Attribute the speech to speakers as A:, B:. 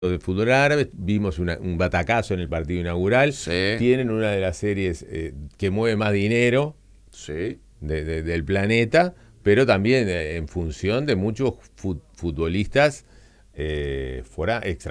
A: de fútbol árabe, vimos un batacazo en el partido inaugural,
B: Sí,
A: tienen una de las series que mueve más dinero
B: sí.
A: del planeta, pero también en función de muchos futbolistas fuera